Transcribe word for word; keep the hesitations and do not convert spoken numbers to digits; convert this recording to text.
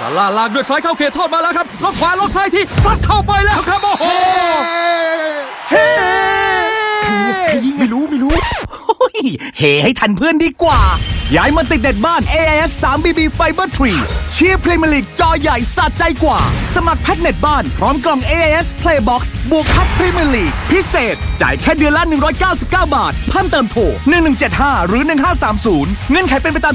ซาร่าลากด้วยซ้ายเข้าเขตโทษมาแล้วครับล็อกขวาล็อกซ้ายที่ซัดเข้าไปแล้วครับโอ้โหเฮ้ใครยิงไม่รู้ไม่รู้เฮ้ให้ทันเพื่อนดีกว่าย้ายมาติดเน็ตบ้าน เอ ไอ เอส ทรี บี บี Fiber ทรีเชียร์พรีเมียร์ลีกจอใหญ่สะใจกว่าสมัครแพ็กเน็ตบ้านพร้อมกล่อง เอ ไอ เอส Playbox บวกแพ็กพรีเมียร์ลีกพิเศษจ่ายแค่เดือนละหนึ่งร้อยเก้าสิบเก้าบาทเพิ่มเติมโทรหนึ่งหนึ่งเจ็ดห้าหรือหนึ่งห้าสามศูนย์เงื่อนไขเป็นไปตาม